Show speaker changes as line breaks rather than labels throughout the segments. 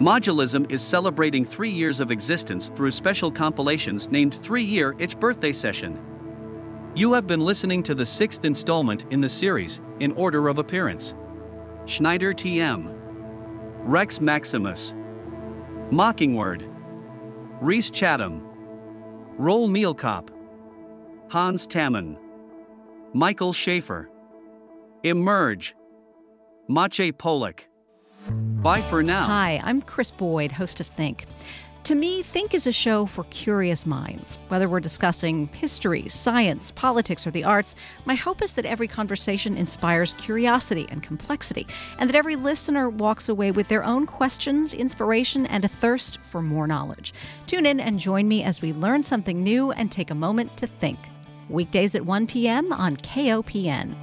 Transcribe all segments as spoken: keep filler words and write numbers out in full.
Modulism is celebrating three years of existence through special compilations named three-year Ich Birthday Session. You have been listening to the sixth installment in the series, in order of appearance. Schneider T M, Rex Maximus, Mockingbird, Reese Chatham, Roll Mealkop, Hans Tammen, Michael Schaefer, Emerge, Maciej Polak. Bye for now.
Hi, I'm Chris Boyd, host of Think. To me, Think is a show for curious minds. Whether we're discussing history, science, politics, or the arts, my hope is that every conversation inspires curiosity and complexity, and that every listener walks away with their own questions, inspiration, and a thirst for more knowledge. Tune in and join me as we learn something new and take a moment to think. Weekdays at one p.m. on K O P N.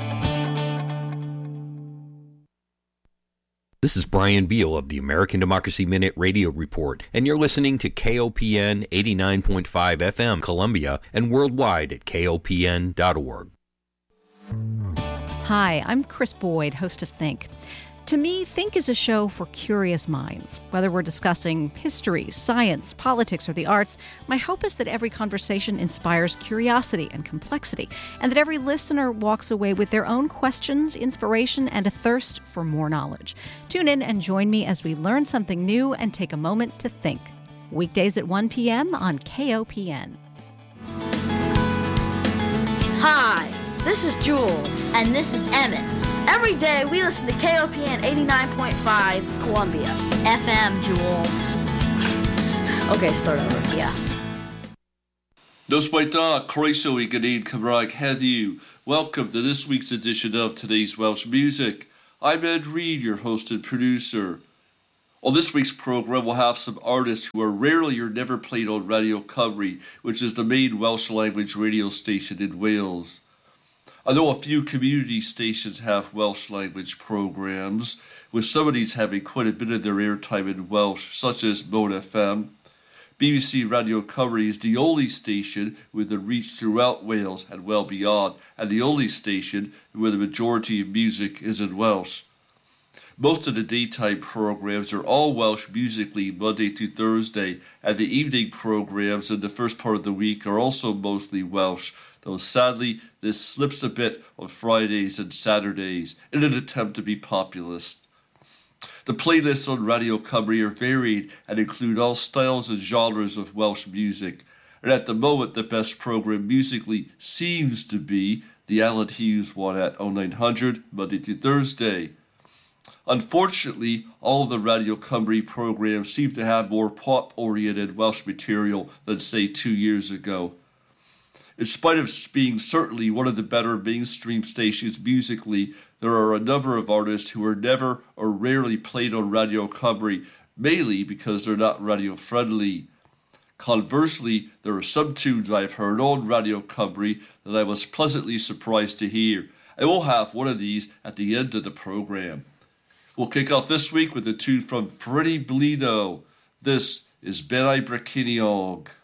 This is Brian Beal of the American Democracy Minute Radio Report, and you're listening to K O P N eighty-nine point five F M Columbia and worldwide at K O P N dot org.
Hi, I'm Chris Boyd, host of Think. To me, Think is a show for curious minds. Whether we're discussing history, science, politics, or the arts, my hope is that every conversation inspires curiosity and complexity, and that every listener walks away with their own questions, inspiration, and a thirst for more knowledge. Tune in and join me as we learn something new and take a moment to think. Weekdays at one p.m. on K O P N.
Hi, this is Jules.
And this is Emmett.
Every day we listen to K O P N eighty-nine point five Columbia.
F M, Jules.
Okay, start over.
Yeah.
Nos baita, croeso I Gynid Cymraeg heddiw. Welcome to this week's edition of Today's Welsh Music. I'm Ed Reed, your host and producer. On this week's program, we'll have some artists who are rarely or never played on Radio Cymru, which is the main Welsh language radio station in Wales. I know a few community stations have Welsh language programs, with some of these having quite a bit of their airtime in Welsh, such as Mon F M. B B C Radio Cymru is the only station with a reach throughout Wales and well beyond, and the only station where the majority of music is in Welsh. Most of the daytime programs are all Welsh musically Monday to Thursday, and the evening programs in the first part of the week are also mostly Welsh, though sadly this slips a bit on Fridays and Saturdays in an attempt to be populist. The playlists on Radio Cymru are varied and include all styles and genres of Welsh music, and at the moment the best program musically seems to be the Alan Hughes one at oh nine hundred Monday to Thursday. Unfortunately, all of the Radio Cymru programs seem to have more pop-oriented Welsh material than, say, two years ago. In spite of being certainly one of the better mainstream stations musically, there are a number of artists who are never or rarely played on Radio Cymru, mainly because they're not radio-friendly. Conversely, there are some tunes I've heard on Radio Cymru that I was pleasantly surprised to hear, and we'll have one of these at the end of the program. We'll kick off this week with a tune from Freddie Blino. This is Ben I Breciniog.